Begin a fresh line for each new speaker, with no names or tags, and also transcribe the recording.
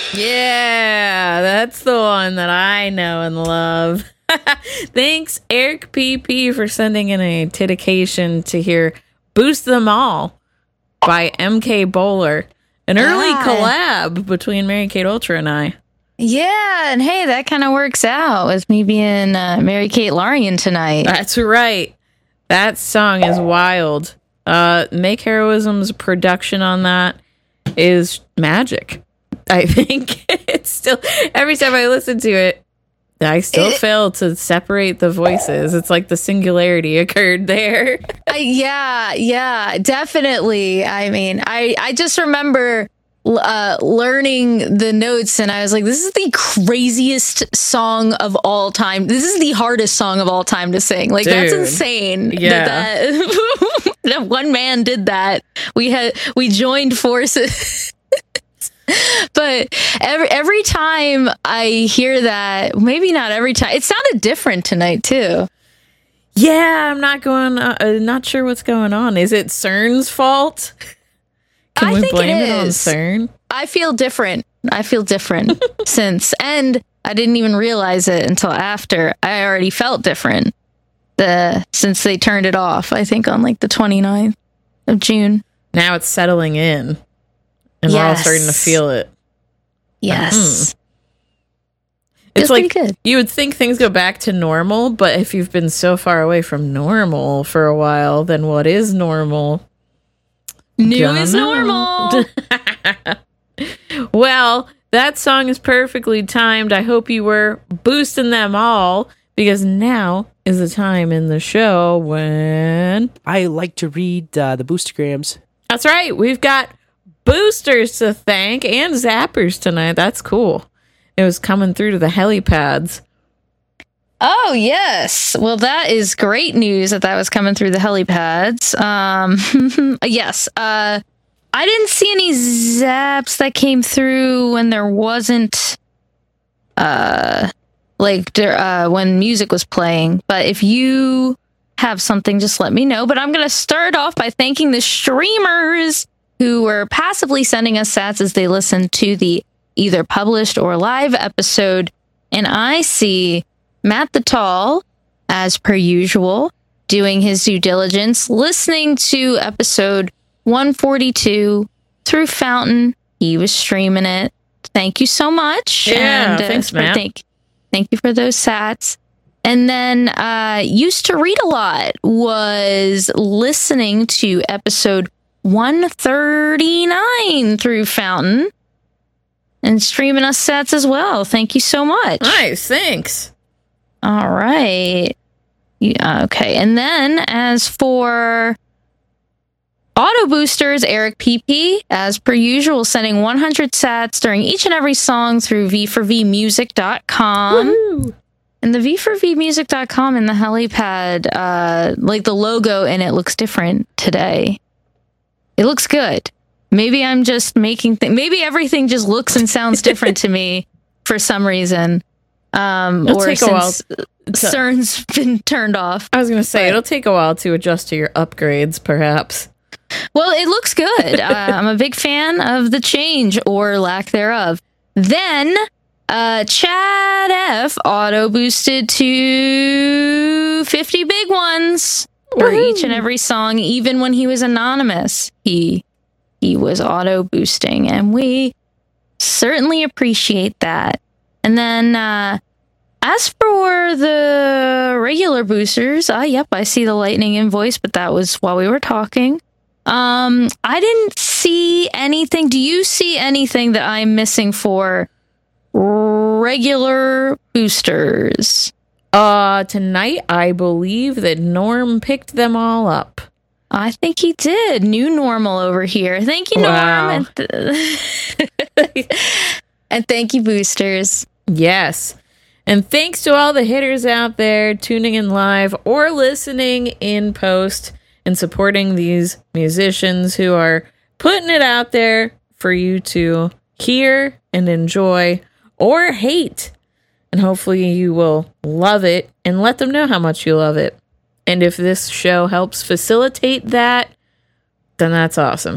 Yeah, that's the one that I know and love. Thanks, Eric PP, for sending in a dedication to hear Boost Them All by MK Bowler. An early collab between Mary-Kate Ultra and I.
Yeah, and hey, that kind of works out with me being Mary-Kate Larian tonight.
That's right. That song is wild. Make Heroism's production on that is magic. I think it's still, every time I listen to it, I still fail to separate the voices. It's like the singularity occurred there.
Yeah, definitely. I mean, I just remember learning the notes, and I was like, this is the craziest song of all time. This is the hardest song of all time to sing. Like, dude, that's insane.
Yeah.
That one man did that. We joined forces. But every time I hear that, maybe not every time, it sounded different tonight too.
Yeah, I'm not sure what's going on. Is it CERN's fault? Can we blame it on CERN?
I feel different since, and I didn't even realize it until after. I already felt different since they turned it off, I think on like the 29th of June.
Now it's settling in. And we're all starting to feel it.
Yes.
It's like good. You would think things go back to normal, but if you've been so far away from normal for a while, then what is normal?
New is normal.
Well, that song is perfectly timed. I hope you were boosting them all, because now is the time in the show when
I like to read the Boostergrams.
That's right. We've got boosters to thank and zappers tonight. That's cool. It was coming through to the helipads.
Oh, yes. Well, that is great news that was coming through the helipads. Yes. I didn't see any zaps that came through when there wasn't when music was playing. But if you have something, just let me know. But I'm going to start off by thanking the streamers who were passively sending us sats as they listened to the either published or live episode. And I see Matt the Tall, as per usual, doing his due diligence, listening to episode 142 through Fountain. He was streaming it. Thank you so much.
Yeah, thanks, Matt.
Thank you for those sats. And then Used to Read a Lot was listening to episode 139 through Fountain and streaming us sets as well. Thank you so much.
Nice, thanks.
All right. Yeah, okay. And then as for auto boosters, Eric PP, as per usual, sending 100 sats during each and every song through v4vmusic.com.
Woo-hoo.
And the v4vmusic.com in the helipad, like the logo in it looks different today. It looks good. Maybe I'm just making maybe everything just looks and sounds different to me for some reason.
It'll take a while.
CERN's been turned off.
I was going to say, it'll take a while to adjust to your upgrades, perhaps.
Well, it looks good. I'm a big fan of the change or lack thereof. Then, Chad F auto boosted to 50 big ones for each and every song, even when he was anonymous. He was auto boosting, and we certainly appreciate that. And then, as for the regular boosters, yep, I see the lightning invoice, but that was while we were talking. I didn't see anything. Do you see anything that I'm missing for regular boosters?
Tonight, I believe that Norm picked them all up.
I think he did. New normal over here. Thank you, Norm.
Wow.
And thank you, boosters.
Yes. And thanks to all the hitters out there tuning in live or listening in post and supporting these musicians who are putting it out there for you to hear and enjoy or hate. And hopefully you will love it and let them know how much you love it. And if this show helps facilitate that, then that's awesome.